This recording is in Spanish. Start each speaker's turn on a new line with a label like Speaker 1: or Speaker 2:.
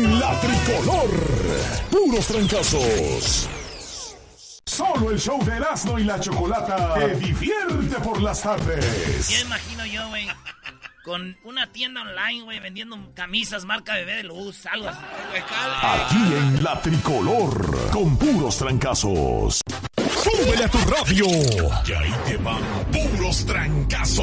Speaker 1: en la tricolor. Puros trancazos. Solo el show de Erasmo y la Chocolata te divierte por las tardes.
Speaker 2: Ya imagino yo, güey, con una tienda online, güey, vendiendo camisas marca Bebé de Luz, algo así.
Speaker 1: Aquí en la tricolor, con puros trancazos. ¡Súbele a tu radio! Que ahí te van puros trancazos.